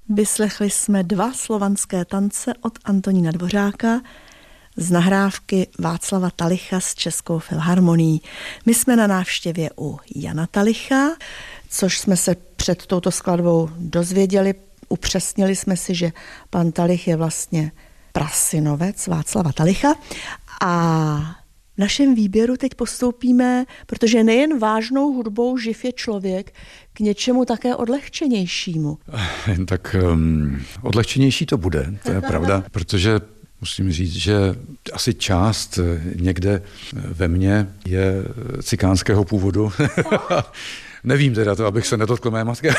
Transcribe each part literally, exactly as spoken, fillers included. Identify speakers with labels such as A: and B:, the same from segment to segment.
A: Vyslechli jsme dva slovanské tance od Antonína Dvořáka z nahrávky Václava Talicha s Českou filharmonií. My jsme na návštěvě u Jana Talicha, což jsme se před touto skladbou dozvěděli. Upřesnili jsme si, že pan Talich je vlastně prasynovec Václava Talicha. A v našem výběru teď postoupíme, protože nejen vážnou hudbou živ je člověk, k něčemu také odlehčenějšímu.
B: Tak um, odlehčenější to bude, to je pravda, protože musím říct, že asi část někde ve mně je cikánského původu. Nevím teda to, abych se nedotkl mé matky.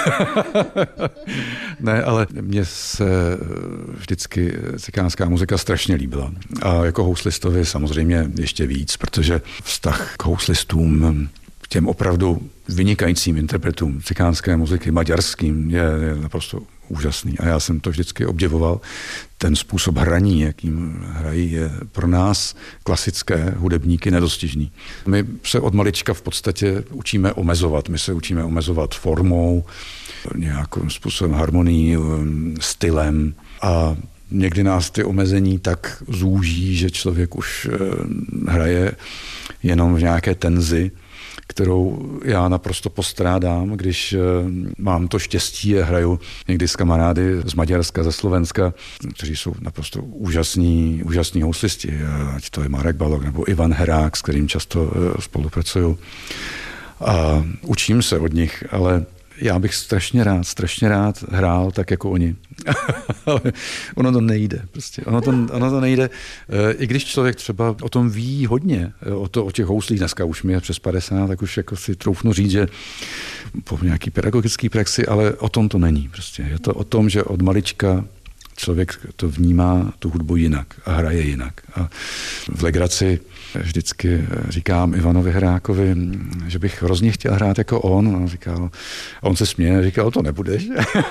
B: Ne, ale mně se vždycky cikánská muzika strašně líbila. A jako houslistovi samozřejmě ještě víc, protože vztah k houslistům, těm opravdu vynikajícím interpretům cikánské muziky, maďarským, je, je naprosto úžasný. A já jsem to vždycky obdivoval. Ten způsob hraní, jakým hrají, je pro nás klasické hudebníky nedostižný. My se od malička v podstatě učíme omezovat. My se učíme omezovat formou, nějakým způsobem harmonií, stylem a někdy nás ty omezení tak zúží, že člověk už hraje jenom v nějaké tenzi, kterou já naprosto postrádám, když mám to štěstí a hraju někdy s kamarády z Maďarska, ze Slovenska, kteří jsou naprosto úžasní, úžasní houslisti, ať to je Marek Balog nebo Ivan Herák, s kterým často spolupracuju. A učím se od nich, ale já bych strašně rád, strašně rád hrál tak jako oni. Ale ono to nejde. Prostě. Ono, to, ono to nejde. I když člověk třeba o tom ví hodně, o, to, o těch houslích, dneska už mi je přes padesát, tak už jako si troufnu říct, že po nějaký pedagogický praxi, ale o tom to není. Prostě. Je to o tom, že od malička člověk to vnímá tu hudbu jinak a hraje jinak. A v legraci vždycky říkám Ivanovi Herákovi, že bych hrozně chtěl hrát jako on. On, říkal, on se směje, říkal, to nebudeš.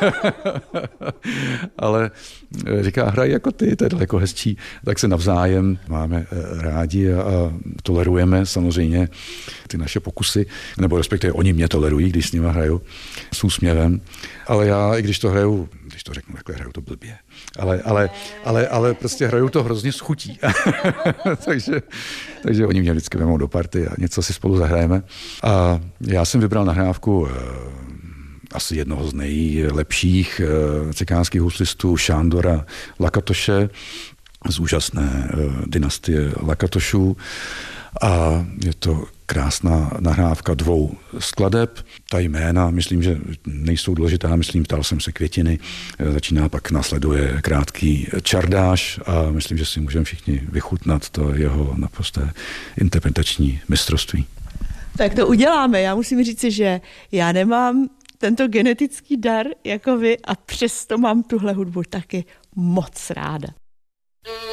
B: Ale říká, hraj jako ty, to je daleko hezčí. Tak se navzájem máme rádi a, a tolerujeme samozřejmě ty naše pokusy, nebo respektive oni mě tolerují, když s nimi hraju s úsměvem. Ale já, i když to hraju, když to řeknu takhle, hraju to blbě. Ale, ale, ale, ale prostě hraju to hrozně s chutí. takže, takže oni mě vždycky vemou do party a něco si spolu zahrajeme. A já jsem vybral nahrávku eh, asi jednoho z nejlepších eh, cikánských houslistů, Sándora Lakatoše, z úžasné eh, dynastie Lakatošů. A je to krásná nahrávka dvou skladeb. Ta jména, myslím, že nejsou důležitá, myslím, ptal jsem se Květiny. Začíná, pak následuje krátký čardáš a myslím, že si můžeme všichni vychutnat to jeho naprosté interpretační mistrovství.
A: Tak to uděláme. Já musím říci, že já nemám tento genetický dar jako vy a přesto mám tuhle hudbu taky moc ráda.